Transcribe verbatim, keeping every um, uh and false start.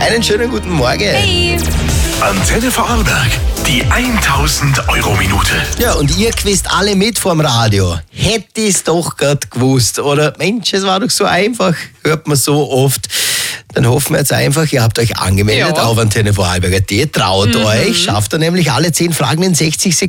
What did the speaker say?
Einen schönen guten Morgen. Hey. Antenne Vorarlberg, die tausend Euro Minute. Ja, und ihr quizt alle mit vorm Radio. Hätte ich's doch grad gewusst. Oder, Mensch, es war doch so einfach. Hört man so oft. Dann hoffen wir jetzt einfach, ihr habt euch angemeldet Ja. auf Antenne Vorarlberg punkt at. Traut Mhm. euch, schafft ihr nämlich alle zehn Fragen in sechzig Sekunden.